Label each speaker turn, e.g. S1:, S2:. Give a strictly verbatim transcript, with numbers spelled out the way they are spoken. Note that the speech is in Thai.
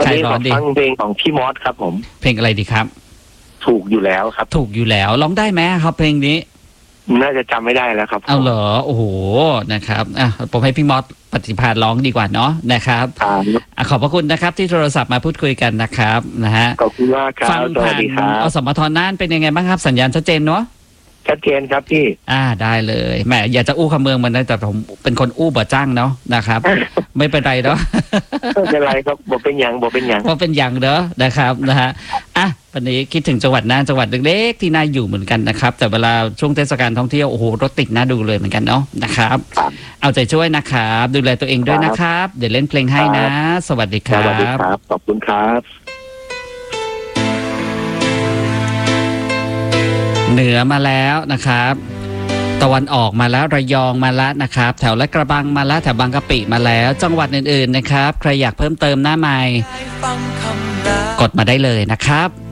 S1: คลายร้อนดี
S2: ฟังเพลงของพี่มอสครับผม
S1: เพลงอะไรดีครับ
S2: ถูกอยู่แล้วครับ
S1: ถูกอยู่แล้วร้องได้ไหมครับเพลงนี้
S2: น่าจะจำไม่ได้แล้วครับ
S1: เอาเหรอโอ้โหนะครับอ่ะผมให้พี่มอสปฏิภาณร้องดีกว่าเนาะนะครับอ่ะขอบพระคุณนะครับที่โทรศัพท์มาพูดคุยกันนะครับนะฮะ
S2: ขอบคุณมากครับ
S1: ฟังผ่านอสมทน่านเป็นยังไงบ้างครับสัญญาณชัดเจนเนาะ
S2: ชัดเจนครับพี่
S1: อ่าได้เลยแหมอยากจะอู้คำเมืองมันนะแต่ผมเป็นคนอู้บ่จ้างเนาะนะครับ ไม่เป็นไรเนาะ
S2: ไม่เป็นไรครับบ่เป็นอย่างบ่เป็นอย่าง
S1: บ่เป็นอย่างเนาะนะครับนะฮะอ่ะวันนี้คิดถึงจังหวัดน่านจังหวัดเล็กๆที่น่าอยู่เหมือนกันนะครับแต่เวลาช่วงเทศกาลท่องเที่ยวโอ้โหรถติดน่าดูเลยเหมือนกันเนาะนะครับเอาใจช่วยนะครับดูแลตัวเองด้วยนะครับเดี๋ยวเล่นเพลงให้นะสวัสดีครับ
S2: สวัสดีครับขอบคุณครับ
S1: เหนือมาแล้วนะครับตะวันออกมาแล้วระยองมาแล้วนะครับแถวลาดกระบังมาแล้วแถวบางกะปิมาแล้วจังหวัดอื่นๆนะครับใครอยากเพิ่มเติมหน้าใหม่กดมาได้เลยนะครับ